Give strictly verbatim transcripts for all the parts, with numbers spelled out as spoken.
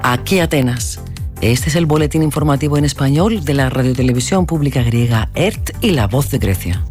Aquí Atenas. Este es el boletín informativo en español de la radiotelevisión pública griega E R T y La Voz de Grecia.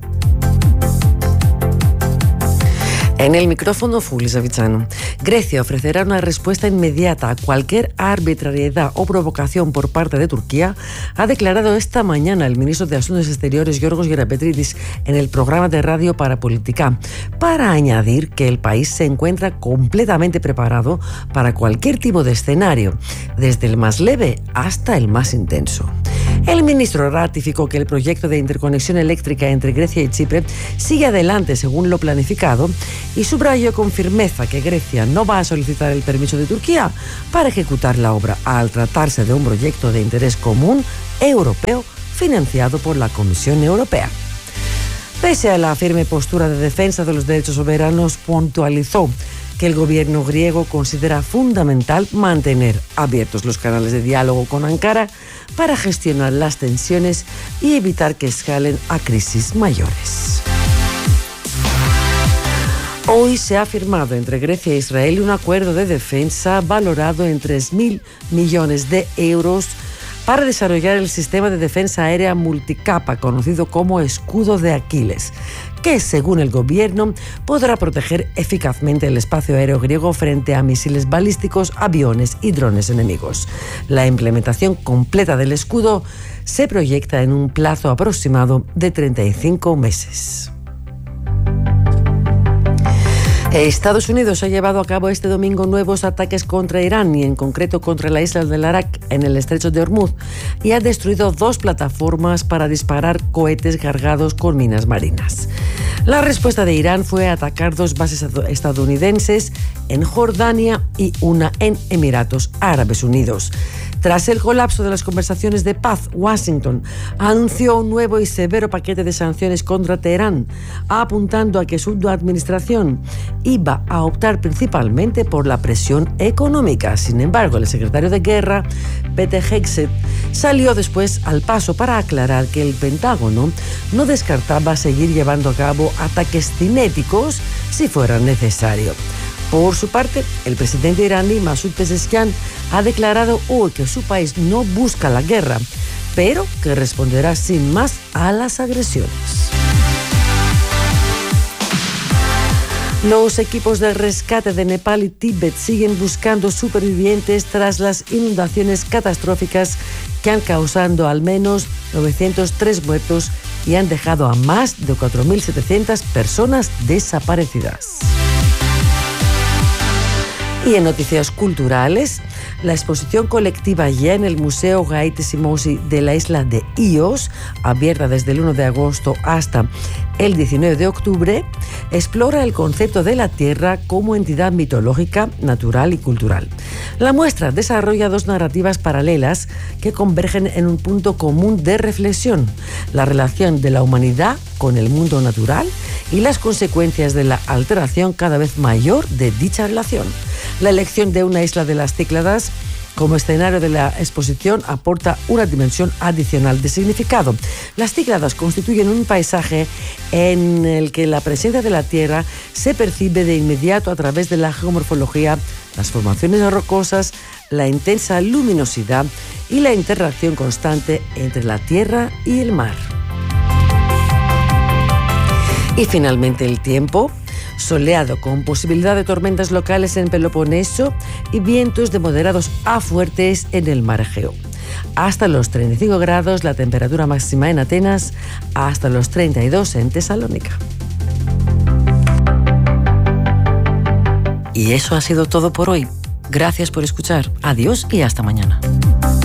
En el micrófono, Fuli Zavichano. Grecia ofrecerá una respuesta inmediata a cualquier arbitrariedad o provocación por parte de Turquía, ha declarado esta mañana el ministro de Asuntos Exteriores, Giorgos Gerapetridis, en el programa de radio Parapolitica, para añadir que el país se encuentra completamente preparado para cualquier tipo de escenario, desde el más leve hasta el más intenso. El ministro ratificó que el proyecto de interconexión eléctrica entre Grecia y Chipre sigue adelante según lo planificado y subrayó con firmeza que Grecia no va a solicitar el permiso de Turquía para ejecutar la obra al tratarse de un proyecto de interés común europeo financiado por la Comisión Europea. Pese a la firme postura de defensa de los derechos soberanos, puntualizó que el gobierno griego considera fundamental mantener abiertos los canales de diálogo con Ankara para gestionar las tensiones y evitar que escalen a crisis mayores. Hoy se ha firmado entre Grecia e Israel un acuerdo de defensa valorado en tres mil millones de euros para desarrollar el sistema de defensa aérea multicapa, conocido como Escudo de Aquiles, que, según el gobierno, podrá proteger eficazmente el espacio aéreo griego frente a misiles balísticos, aviones y drones enemigos. La implementación completa del escudo se proyecta en un plazo aproximado de treinta y cinco meses. Estados Unidos ha llevado a cabo este domingo nuevos ataques contra Irán y en concreto contra la isla del Arak en el estrecho de Hormuz y ha destruido dos plataformas para disparar cohetes cargados con minas marinas. La respuesta de Irán fue atacar dos bases estadounidenses en Jordania y una en Emiratos Árabes Unidos. Tras el colapso de las conversaciones de paz, Washington anunció un nuevo y severo paquete de sanciones contra Teherán, apuntando a que su administración iba a optar principalmente por la presión económica. Sin embargo, el secretario de Guerra, Pete Hegseth, salió después al paso para aclarar que el Pentágono no descartaba seguir llevando a cabo ataques cinéticos si fuera necesario. Por su parte, el presidente iraní Masoud Pezeshkian ha declarado hoy que su país no busca la guerra, pero que responderá sin más a las agresiones. Los equipos de rescate de Nepal y Tíbet siguen buscando supervivientes tras las inundaciones catastróficas que han causado al menos novecientos tres muertos y han dejado a más de cuatro mil setecientas personas desaparecidas. Y en noticias culturales, la exposición colectiva ya en el Museo Gaiti Simosi de la isla de Ios, abierta desde el uno de agosto hasta el diecinueve de octubre, explora el concepto de la Tierra como entidad mitológica, natural y cultural. La muestra desarrolla dos narrativas paralelas que convergen en un punto común de reflexión: la relación de la humanidad con el mundo natural y las consecuencias de la alteración cada vez mayor de dicha relación. La elección de una isla de las Cícladas como escenario de la exposición aporta una dimensión adicional de significado. Las Cícladas constituyen un paisaje en el que la presencia de la Tierra se percibe de inmediato a través de la geomorfología, las formaciones rocosas, la intensa luminosidad y la interacción constante entre la Tierra y el mar. Y finalmente el tiempo. Soleado, con posibilidad de tormentas locales en Peloponeso y vientos de moderados a fuertes en el mar Egeo. Hasta los treinta y cinco grados la temperatura máxima en Atenas, hasta los treinta y dos en Tesalónica. Y eso ha sido todo por hoy. Gracias por escuchar. Adiós y hasta mañana.